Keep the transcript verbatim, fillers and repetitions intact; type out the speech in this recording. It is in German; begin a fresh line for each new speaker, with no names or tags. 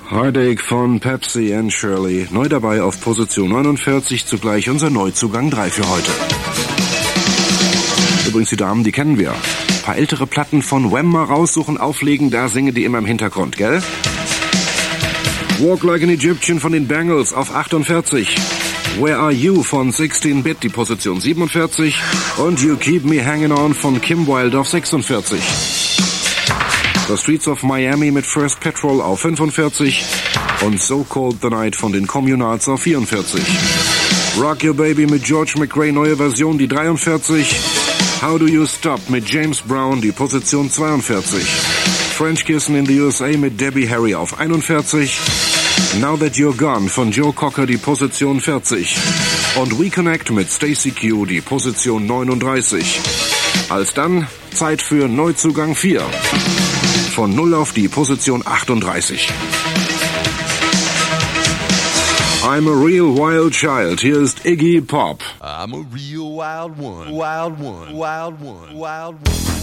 Heartache von Pepsi and Shirley. Neu dabei auf Position neunundvierzig, zugleich unser Neuzugang drei für heute. Übrigens die Damen, die kennen wir. Ein paar ältere Platten von Wham mal raussuchen, auflegen, da singen die immer im Hintergrund, gell? Walk Like an Egyptian von den Bangles auf achtundvierzig. Where Are You von sixteen bit, die Position siebenundvierzig. Und You Keep Me Hanging On von Kim Wilde auf sechsundvierzig. The Streets of Miami mit First Petrol auf fünfundvierzig. Und So Cold the Night von den Communards auf vierundvierzig. Rock Your Baby mit George McRae, neue Version, die dreiundvierzig. How Do You Stop mit James Brown, die Position zweiundvierzig. French Kissin' in the U S A mit Debbie Harry auf einundvierzig. Now That You're Gone von Joe Cocker, die Position vierzig. Und We Connect mit Stacey Q, die Position neununddreißig. Alsdann Zeit für Neuzugang vier. Von null auf die Position achtunddreißig. I'm a real wild child. Hier ist Iggy Pop.
I'm a real wild one. Wild one. Wild one. Wild one.